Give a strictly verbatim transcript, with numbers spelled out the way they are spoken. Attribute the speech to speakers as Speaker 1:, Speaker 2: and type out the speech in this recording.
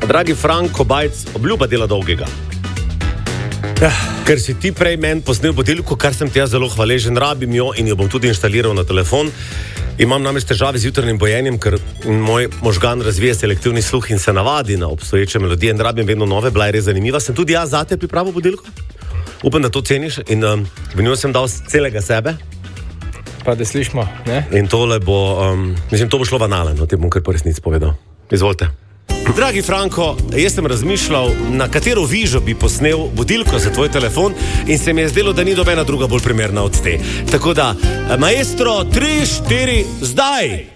Speaker 1: Dragi Franko Bajc, obljuba dela dolgega. Ja, ker si ti prej meni posnel budilko, kar sem ti jaz zelo hvaležen, rabim jo in jo bom tudi inštaliral na telefon. Imam namreč težave z jutrnim bojenjem, ker moj možgan razvije selektivni sluh in se navadi na obstoječe melodije in rabim vedno nove, bila je res zanimiva. Sem tudi jaz zate pripravil budilko. Upam, da to ceniš in um, v njo sem dal celega sebe.
Speaker 2: Pa da slišimo, ne?
Speaker 1: In tole bo, um, mislim, to bo šlo banalen, o tem bom kar po resnici povedal. Izvolite. Dragi Franko, jaz sem razmišljal, na katero vižo bi posnel budilko za tvoj telefon in se mi je zdelo, da ni dobena druga bolj primerna od te. Tako da, maestro, tri, štiri, zdaj!